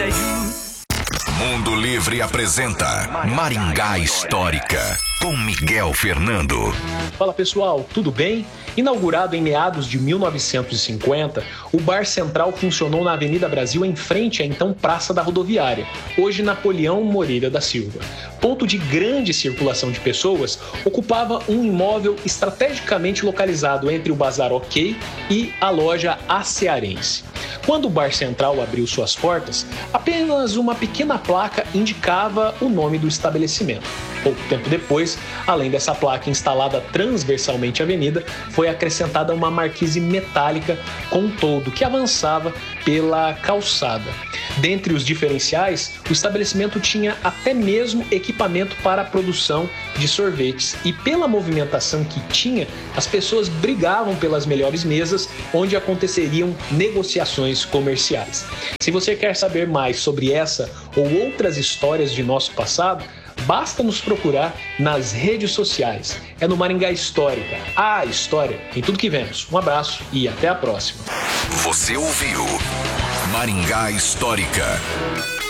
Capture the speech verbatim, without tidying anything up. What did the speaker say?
Mundo Livre apresenta Maringá Histórica, com Miguel Fernando. Fala pessoal, tudo bem? Inaugurado em meados de mil novecentos e cinquenta, o Bar Central funcionou na Avenida Brasil em frente à então Praça da Rodoviária, hoje Napoleão Moreira da Silva. Ponto de grande circulação de pessoas, ocupava um imóvel estrategicamente localizado entre o Bazar Ok e a loja A Cearense. Quando o Bar Central abriu suas portas, apenas uma pequena placa indicava o nome do estabelecimento. Pouco tempo depois, além dessa placa instalada transversalmente à avenida, foi acrescentada uma marquise metálica com um toldo que avançava pela calçada. Dentre os diferenciais, o estabelecimento tinha até mesmo equipamento para a produção de sorvetes e pela movimentação que tinha, as pessoas brigavam pelas melhores mesas onde aconteceriam negociações comerciais. Se você quer saber mais sobre essa ou outras histórias de nosso passado, basta nos procurar nas redes sociais. É no Maringá Histórica. A história em tudo que vemos. Um abraço e até a próxima. Você ouviu Maringá Histórica.